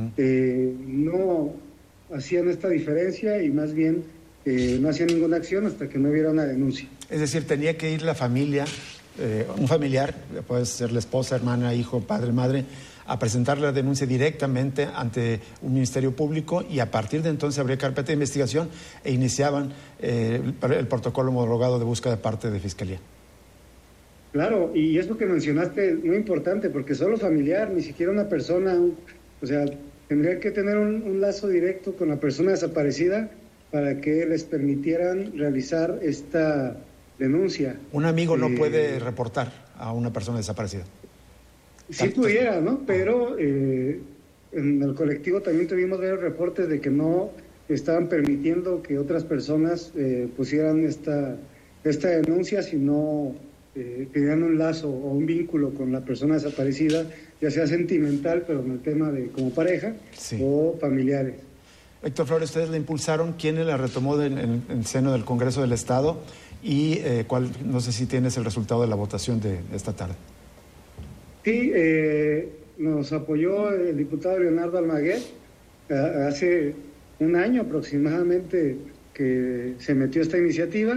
no hacían esta diferencia y más bien no hacían ninguna acción hasta que no hubiera una denuncia. Es decir, tenía que ir la familia, un familiar, puede ser la esposa, hermana, hijo, padre, madre, a presentar la denuncia directamente ante un ministerio público y a partir de entonces habría carpeta de investigación e iniciaban el protocolo homologado de búsqueda de parte de Fiscalía. Claro, y eso que mencionaste es muy importante porque solo familiar, ni siquiera una persona, o sea, tendría que tener un lazo directo con la persona desaparecida para que les permitieran realizar esta denuncia. Un amigo no puede reportar a una persona desaparecida. Sí pudiera, ¿no? Pero en el colectivo también tuvimos varios reportes de que no estaban permitiendo que otras personas pusieran esta denuncia si no tenían un lazo o un vínculo con la persona desaparecida, ya sea sentimental, pero en el tema de como pareja, o familiares. Héctor Flores, ustedes la impulsaron, ¿quién la retomó en el seno del Congreso del Estado? Y no sé si tienes el resultado de la votación de esta tarde. Sí, nos apoyó el diputado Leonardo Almaguer hace un año aproximadamente que se metió esta iniciativa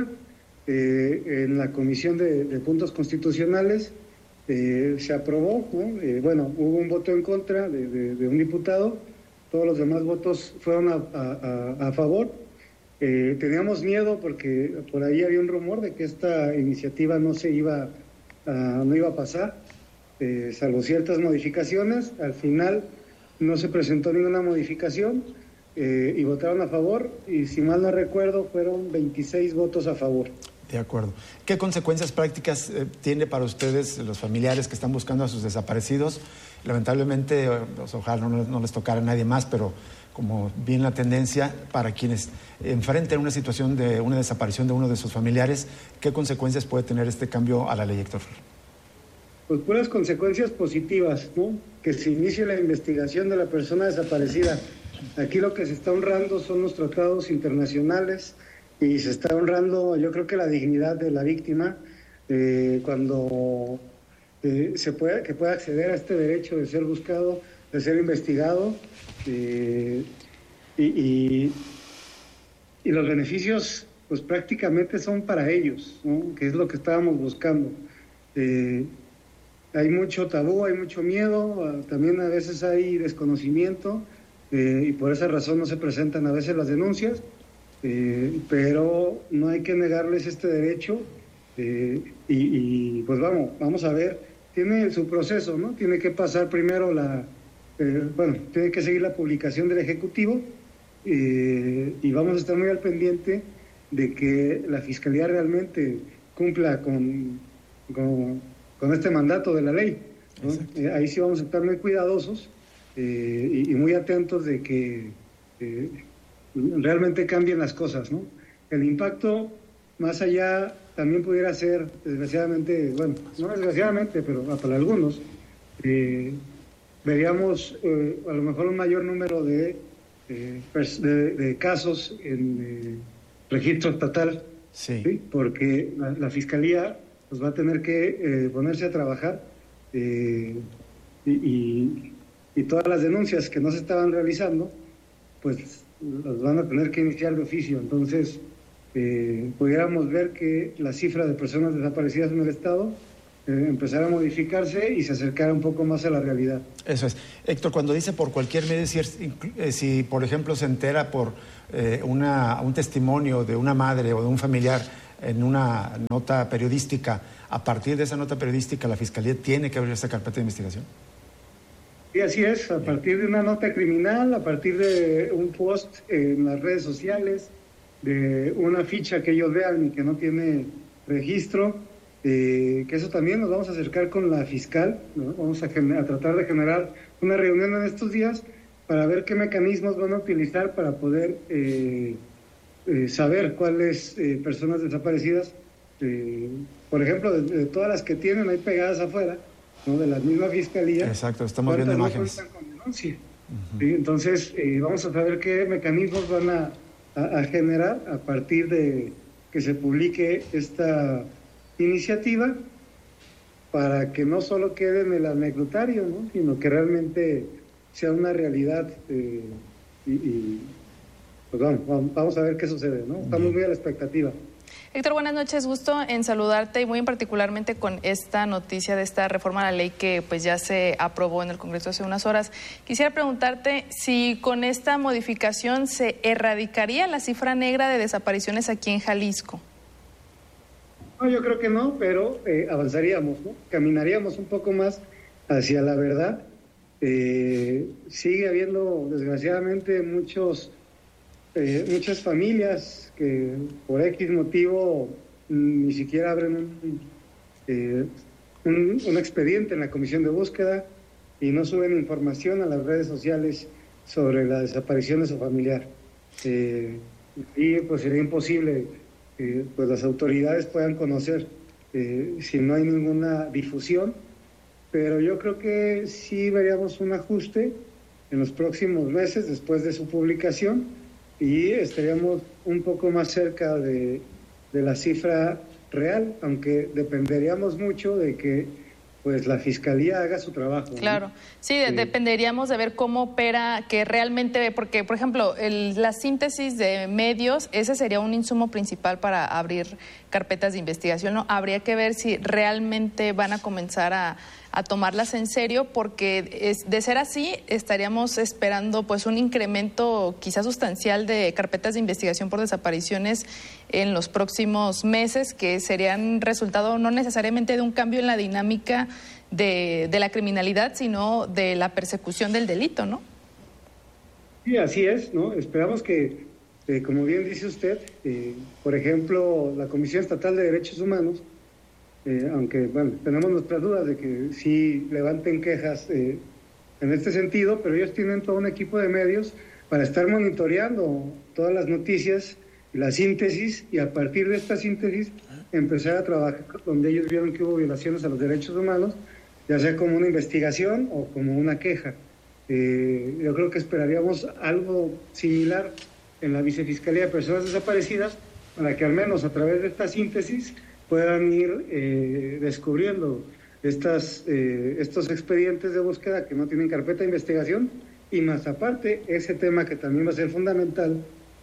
en la Comisión de Puntos Constitucionales. Se aprobó, ¿no? Hubo un voto en contra de un diputado, todos los demás votos fueron a favor. Teníamos miedo porque por ahí había un rumor de que esta iniciativa no iba a pasar. Salvo ciertas modificaciones, al final no se presentó ninguna modificación y votaron a favor y si mal no recuerdo fueron 26 votos a favor. De acuerdo. ¿Qué consecuencias prácticas tiene para ustedes los familiares que están buscando a sus desaparecidos? Lamentablemente, ojalá no les tocara a nadie más, pero como bien la tendencia para quienes enfrenten una situación de una desaparición de uno de sus familiares, ¿qué consecuencias puede tener este cambio a la ley, Héctor? Pues puras consecuencias positivas, ¿no? Que se inicie la investigación de la persona desaparecida. Aquí lo que se está honrando son los tratados internacionales y se está honrando, yo creo que la dignidad de la víctima cuando que pueda acceder a este derecho de ser buscado, de ser investigado y los beneficios pues prácticamente son para ellos, ¿no? Que es lo que estábamos buscando. Hay mucho tabú, hay mucho miedo, también a veces hay desconocimiento y por esa razón no se presentan a veces las denuncias, pero no hay que negarles este derecho y pues vamos a ver, tiene su proceso, ¿no? Tiene que pasar primero tiene que seguir la publicación del Ejecutivo y vamos a estar muy al pendiente de que la Fiscalía realmente cumpla con este mandato de la ley, ¿no? Ahí sí vamos a estar muy cuidadosos y muy atentos de que realmente cambien las cosas, ¿no? El impacto más allá también pudiera ser, desgraciadamente, no desgraciadamente, pero para algunos, veríamos a lo mejor un mayor número de de casos en registro estatal, ¿sí? Porque la Fiscalía pues, va a tener que ponerse a trabajar y todas las denuncias que no se estaban realizando, pues las van a tener que iniciar de oficio. Entonces, pudiéramos ver que la cifra de personas desaparecidas en el Estado empezara a modificarse y se acercara un poco más a la realidad. Eso es. Héctor, cuando dice por cualquier medio, si por ejemplo se entera por un testimonio de una madre o de un familiar en una nota periodística, a partir de esa nota periodística la Fiscalía tiene que abrir esa carpeta de investigación. Sí, así es. A partir de una nota criminal, a partir de un post en las redes sociales, de una ficha que ellos vean y que no tiene registro, que eso también nos vamos a acercar con la fiscal, ¿no? Vamos a tratar de generar una reunión en estos días para ver qué mecanismos van a utilizar para poder saber cuáles personas desaparecidas, por ejemplo, de todas las que tienen ahí pegadas afuera, ¿no? De la misma fiscalía. Exacto, estamos viendo imágenes. ¿Sí? Entonces, vamos a saber qué mecanismos van a generar a partir de que se publique esta iniciativa, para que no solo quede en el anecdotario, ¿no? Sino que realmente sea una realidad pues vamos a ver qué sucede, ¿no? Estamos muy a la expectativa. Héctor, buenas noches, gusto en saludarte y muy particularmente con esta noticia de esta reforma a la ley que pues ya se aprobó en el Congreso hace unas horas. Quisiera preguntarte si con esta modificación se erradicaría la cifra negra de desapariciones aquí en Jalisco. No, yo creo que no, pero avanzaríamos, ¿no? Caminaríamos un poco más hacia la verdad. Sigue habiendo, desgraciadamente, muchas familias que por X motivo ni siquiera abren un expediente en la comisión de búsqueda y no suben información a las redes sociales sobre la desaparición de su familiar. Y pues sería imposible pues las autoridades puedan conocer si no hay ninguna difusión, pero yo creo que sí veríamos un ajuste en los próximos meses después de su publicación y estaríamos un poco más cerca de la cifra real, aunque dependeríamos mucho de que pues la Fiscalía haga su trabajo. Claro, ¿no? Sí, dependeríamos de ver cómo opera, que realmente, porque por ejemplo, la síntesis de medios, ese sería un insumo principal para abrir carpetas de investigación, ¿no? Habría que ver si realmente van a comenzar a tomarlas en serio, porque de ser así estaríamos esperando pues un incremento quizás sustancial de carpetas de investigación por desapariciones en los próximos meses, que serían resultado no necesariamente de un cambio en la dinámica de la criminalidad, sino de la persecución del delito, ¿no? Sí, así es, ¿no? Esperamos que, como bien dice usted, por ejemplo, la Comisión Estatal de Derechos Humanos, aunque, bueno, tenemos nuestras dudas de que sí levanten quejas en este sentido, pero ellos tienen todo un equipo de medios para estar monitoreando todas las noticias y la síntesis, y a partir de esta síntesis empezar a trabajar donde ellos vieron que hubo violaciones a los derechos humanos, ya sea como una investigación o como una queja. Yo creo que esperaríamos algo similar en la Vicefiscalía de Personas Desaparecidas, para que al menos a través de esta síntesis puedan ir descubriendo estos expedientes de búsqueda que no tienen carpeta de investigación, y más aparte, ese tema que también va a ser fundamental,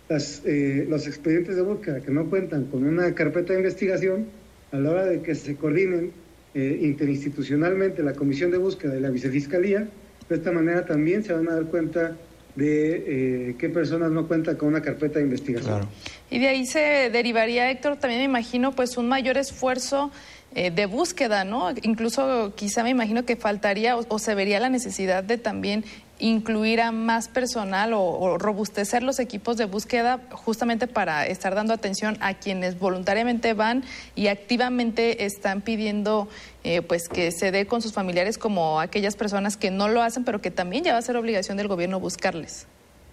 los expedientes de búsqueda que no cuentan con una carpeta de investigación, a la hora de que se coordinen interinstitucionalmente la Comisión de Búsqueda y la Vicefiscalía, de esta manera también se van a dar cuenta de qué personas no cuentan con una carpeta de investigación. Claro. Y de ahí se derivaría, Héctor, también me imagino, pues un mayor esfuerzo de búsqueda, ¿no? Incluso quizá me imagino que faltaría o se vería la necesidad de también incluir a más personal o robustecer los equipos de búsqueda, justamente para estar dando atención a quienes voluntariamente van y activamente están pidiendo pues que se dé con sus familiares, como aquellas personas que no lo hacen, pero que también ya va a ser obligación del gobierno buscarles.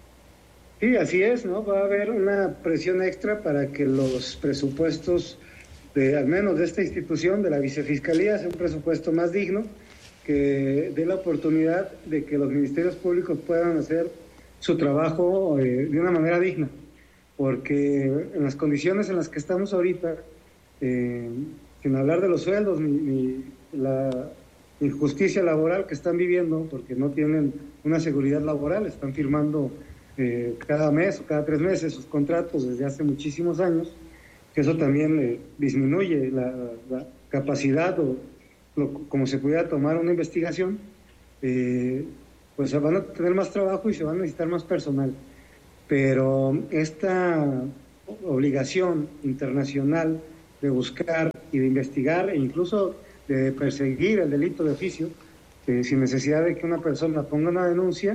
Sí, así es, ¿no? Va a haber una presión extra para que los presupuestos al menos de esta institución, de la Vicefiscalía, sea un presupuesto más digno, que dé la oportunidad de que los ministerios públicos puedan hacer su trabajo de una manera digna, porque en las condiciones en las que estamos ahorita, sin hablar de los sueldos ni la injusticia laboral que están viviendo, porque no tienen una seguridad laboral, están firmando cada mes o cada 3 meses sus contratos desde hace muchísimos años, que eso también disminuye la capacidad o como se pudiera tomar una investigación, pues se van a tener más trabajo y se van a necesitar más personal. Pero esta obligación internacional de buscar y de investigar e incluso de perseguir el delito de oficio, sin necesidad de que una persona ponga una denuncia,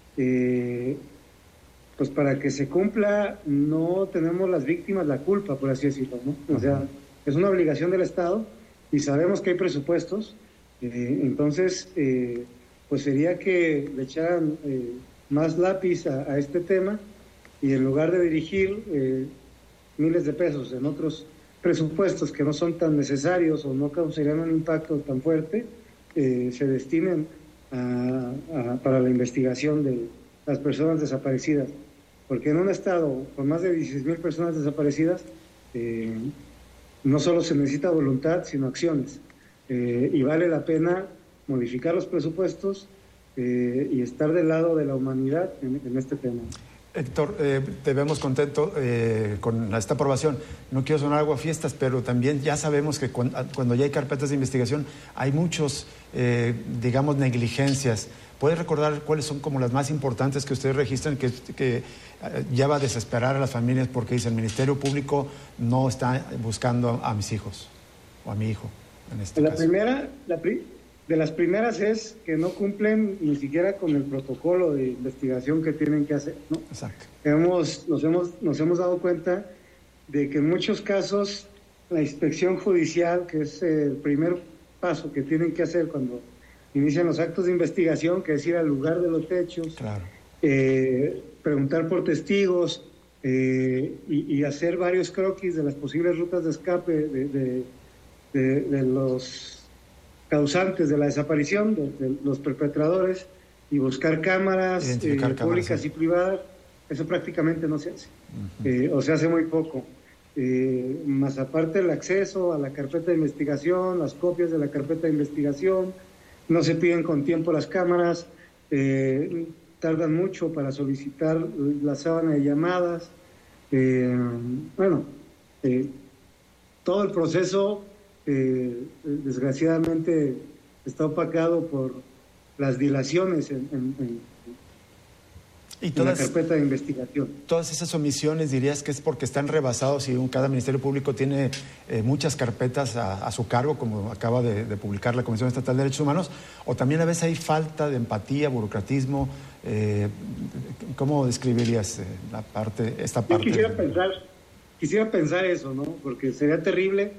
pues para que se cumpla no tenemos las víctimas la culpa, por así decirlo, ¿no? O sea, es una obligación del Estado y sabemos que hay presupuestos, entonces pues sería que le echaran más lápiz a este tema y en lugar de dirigir miles de pesos en otros presupuestos que no son tan necesarios o no causarían un impacto tan fuerte, se destinen para la investigación de las personas desaparecidas. Porque en un estado con más de 16,000 personas desaparecidas, no solo se necesita voluntad, sino acciones. Y vale la pena modificar los presupuestos y estar del lado de la humanidad en este tema. Héctor, te vemos contento con esta aprobación. No quiero sonar algo a fiestas, pero también ya sabemos que cuando ya hay carpetas de investigación hay muchos, digamos, negligencias. ¿Puedes recordar cuáles son como las más importantes que ustedes registran que lleva a desesperar a las familias porque dice el Ministerio Público no está buscando a mis hijos o a mi hijo en este caso? De las primeras es que no cumplen ni siquiera con el protocolo de investigación que tienen que hacer, ¿no? Exacto. Nos hemos dado cuenta de que en muchos casos la inspección judicial, que es el primer paso que tienen que hacer cuando inician los actos de investigación, que es ir al lugar de los hechos, claro, preguntar por testigos y hacer varios croquis de las posibles rutas de escape de los causantes de la desaparición, de los perpetradores, y buscar cámaras públicas y privadas. Eso prácticamente no se hace, o se hace muy poco. Más aparte el acceso a la carpeta de investigación, las copias de la carpeta de investigación, no se piden con tiempo las cámaras, tardan mucho para solicitar la sábana de llamadas. Todo el proceso desgraciadamente está opacado por las dilaciones en la carpeta de investigación. Todas esas omisiones, ¿dirías que es porque están rebasados y cada Ministerio Público tiene muchas carpetas a su cargo, como acaba de publicar la Comisión Estatal de Derechos Humanos? ¿O también a veces hay falta de empatía, burocratismo? ¿Cómo describirías esta parte? Quisiera pensar eso, ¿no? Porque sería terrible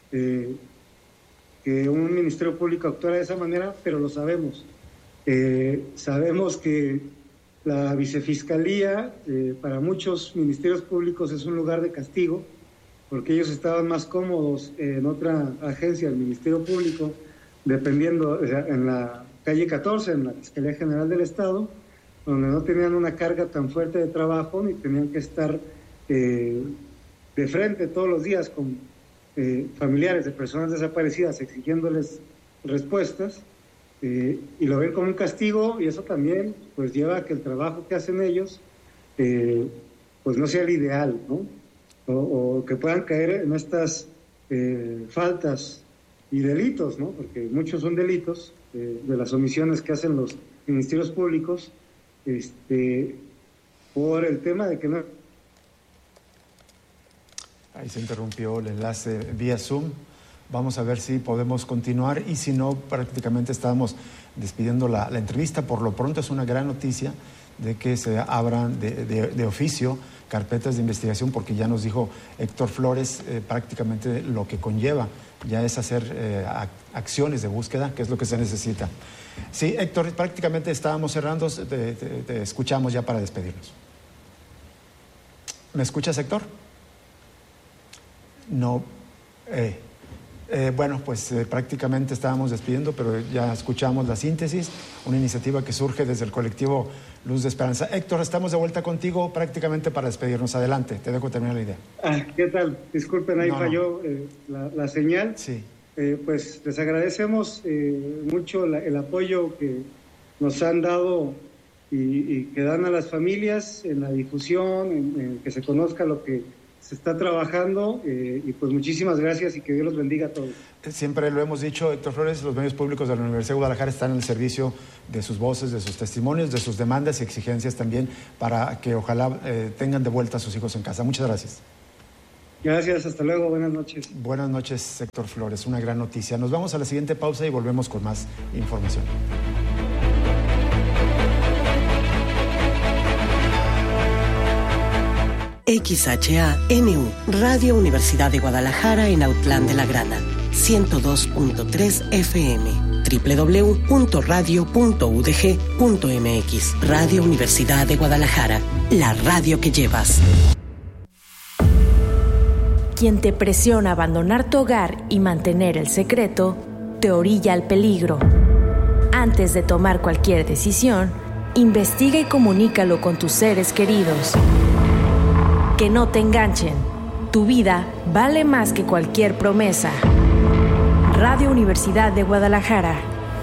que un Ministerio Público actuara de esa manera, pero lo sabemos. Sabemos que la vicefiscalía para muchos ministerios públicos es un lugar de castigo, porque ellos estaban más cómodos en otra agencia del Ministerio Público, dependiendo, o sea, en la calle 14, en la Fiscalía General del Estado, donde no tenían una carga tan fuerte de trabajo ni tenían que estar de frente todos los días con familiares de personas desaparecidas exigiéndoles respuestas, y lo ven como un castigo, y eso también pues lleva a que el trabajo que hacen ellos pues no sea el ideal, ¿no? O que puedan caer en estas faltas y delitos, ¿no? Porque muchos son delitos de las omisiones que hacen los ministerios públicos, por el tema de que no... Ahí se interrumpió el enlace vía Zoom. Vamos a ver si podemos continuar y si no, prácticamente estábamos despidiendo la entrevista. Por lo pronto es una gran noticia de que se abran de oficio carpetas de investigación, porque ya nos dijo Héctor Flores prácticamente lo que conlleva ya es hacer acciones de búsqueda, que es lo que se necesita. Sí, Héctor, prácticamente estábamos cerrando, te escuchamos ya para despedirnos. ¿Me escuchas, Héctor? No. Prácticamente estábamos despidiendo, pero ya escuchamos la síntesis, una iniciativa que surge desde el colectivo Luz de Esperanza. Héctor, estamos de vuelta contigo prácticamente para despedirnos. Adelante, te dejo terminar la idea. ¿Qué tal? Disculpen, ahí falló la señal. Sí. Pues les agradecemos mucho el apoyo que nos han dado y que dan a las familias en la difusión, en que se conozca lo que se está trabajando, y pues muchísimas gracias y que Dios los bendiga a todos. Siempre lo hemos dicho, Héctor Flores, los medios públicos de la Universidad de Guadalajara están en el servicio de sus voces, de sus testimonios, de sus demandas y exigencias también, para que ojalá tengan de vuelta a sus hijos en casa. Muchas gracias. Gracias, hasta luego, buenas noches. Buenas noches, Héctor Flores, una gran noticia. Nos vamos a la siguiente pausa y volvemos con más información. XHANU, Radio Universidad de Guadalajara en Autlán de la Grana, 102.3 FM, www.radio.udg.mx. Radio Universidad de Guadalajara, la radio que llevas. Quien te presiona a abandonar tu hogar y mantener el secreto, te orilla al peligro. Antes de tomar cualquier decisión, investiga y comunícalo con tus seres queridos. Que no te enganchen. Tu vida vale más que cualquier promesa. Radio Universidad de Guadalajara.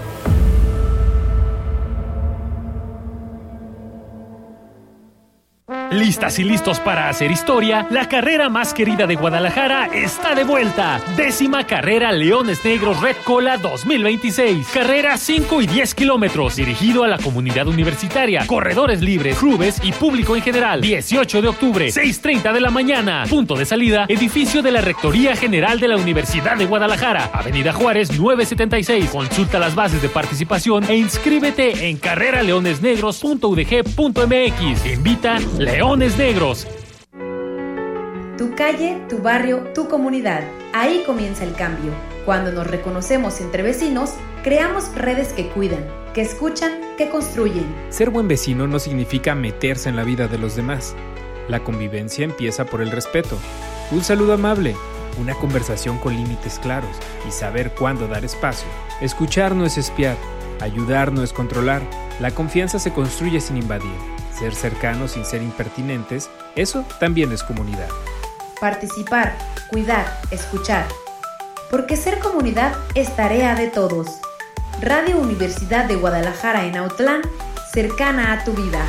Listas y listos para hacer historia, la carrera más querida de Guadalajara está de vuelta. 10ª Carrera Leones Negros Red Cola 2026. Carrera 5 y 10 kilómetros, dirigido a la comunidad universitaria, corredores libres, clubes y público en general. 18 de octubre, 6:30 de la mañana. Punto de salida, edificio de la Rectoría General de la Universidad de Guadalajara, Avenida Juárez 976. Consulta las bases de participación e inscríbete en carreraleonesnegros.udg.mx. Invita Leones Negros. Tu calle, tu barrio, tu comunidad. Ahí comienza el cambio. Cuando nos reconocemos entre vecinos, creamos redes que cuidan, que escuchan, que construyen. Ser buen vecino no significa meterse en la vida de los demás. La convivencia empieza por el respeto. Un saludo amable, una conversación con límites claros y saber cuándo dar espacio. Escuchar no es espiar, ayudar no es controlar. La confianza se construye sin invadir. Ser cercanos sin ser impertinentes, eso también es comunidad. Participar, cuidar, escuchar. Porque ser comunidad es tarea de todos. Radio Universidad de Guadalajara en Autlán, cercana a tu vida.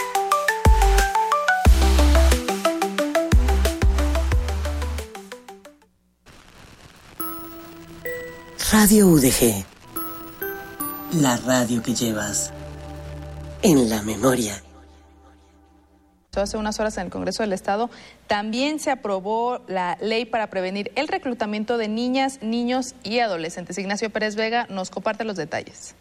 Radio UDG, la radio que llevas en la memoria. Hace unas horas en el Congreso del Estado también se aprobó la ley para prevenir el reclutamiento de niñas, niños y adolescentes. Ignacio Pérez Vega nos comparte los detalles.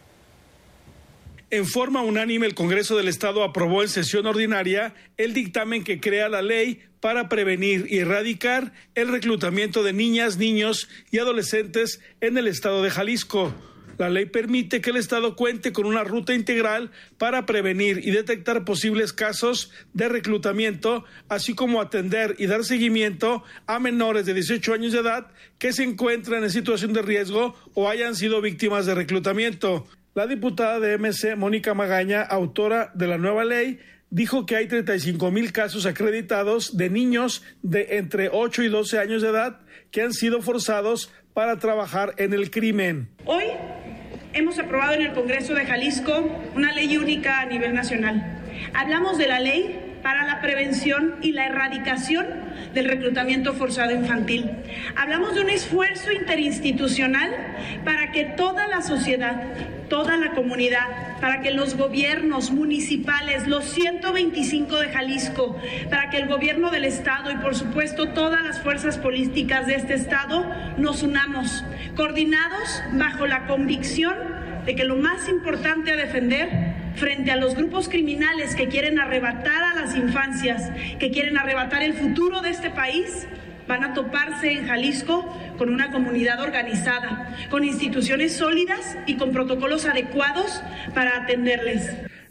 En forma unánime, el Congreso del Estado aprobó en sesión ordinaria el dictamen que crea la ley para prevenir y erradicar el reclutamiento de niñas, niños y adolescentes en el estado de Jalisco. La ley permite que el Estado cuente con una ruta integral para prevenir y detectar posibles casos de reclutamiento, así como atender y dar seguimiento a menores de 18 años de edad que se encuentran en situación de riesgo o hayan sido víctimas de reclutamiento. La diputada de MC, Mónica Magaña, autora de la nueva ley, dijo que hay 35,000 casos acreditados de niños de entre 8 y 12 años de edad que han sido forzados para trabajar en el crimen. Hoy hemos aprobado en el Congreso de Jalisco una ley única a nivel nacional. Hablamos de la ley para la prevención y la erradicación del reclutamiento forzado infantil. Hablamos de un esfuerzo interinstitucional para que toda la sociedad, toda la comunidad, para que los gobiernos municipales, los 125 de Jalisco, para que el gobierno del Estado y por supuesto todas las fuerzas políticas de este Estado nos unamos, coordinados bajo la convicción de que lo más importante a defender frente a los grupos criminales que quieren arrebatar a las infancias, que quieren arrebatar el futuro de este país, van a toparse en Jalisco con una comunidad organizada, con instituciones sólidas y con protocolos adecuados para atenderles.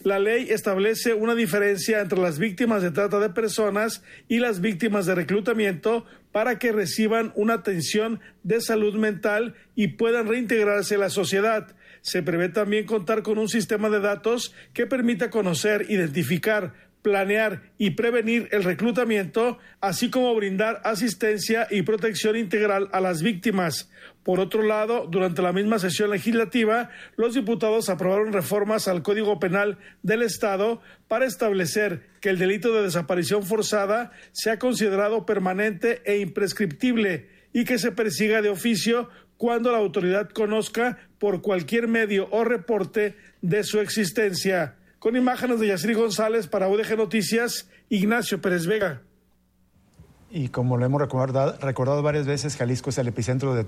La ley establece una diferencia entre las víctimas de trata de personas y las víctimas de reclutamiento para que reciban una atención de salud mental y puedan reintegrarse a la sociedad. Se prevé también contar con un sistema de datos que permita conocer, identificar, planear y prevenir el reclutamiento, así como brindar asistencia y protección integral a las víctimas. Por otro lado, durante la misma sesión legislativa, los diputados aprobaron reformas al Código Penal del Estado para establecer que el delito de desaparición forzada sea considerado permanente e imprescriptible y que se persiga de oficio cuando la autoridad conozca por cualquier medio o reporte de su existencia. Con imágenes de Yaciri González para UDG Noticias, Ignacio Pérez Vega. Y como lo hemos recordado varias veces, Jalisco es el epicentro de